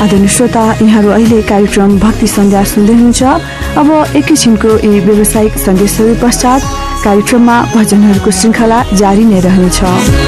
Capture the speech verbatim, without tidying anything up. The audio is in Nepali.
आदरणीय श्रोता, यहाँहरू अहिले कार्यक्रम भक्ति सन्ध्या सुन्दै हुनुहुन्छ। अब एकैछिनको यी व्यावसायिक सन्देशहरू पश्चात कार्यक्रममा भजनहरूको श्रृङ्खला जारी नै रहनेछ।